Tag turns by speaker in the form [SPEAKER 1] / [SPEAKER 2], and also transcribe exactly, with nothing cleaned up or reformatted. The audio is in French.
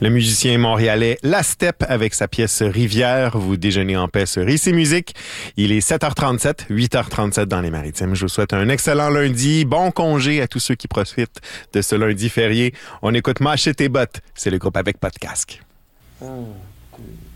[SPEAKER 1] Le musicien montréalais La Steppe avec sa pièce Rivière. Vous déjeunez en paix sur Ici Musique. Il est sept heures trente-sept, huit heures trente-sept dans les Maritimes. Je vous souhaite un excellent lundi. Bon congé à tous ceux qui profitent de ce lundi férié. On écoute Mâcher tes bottes. C'est le groupe avec pas de casque.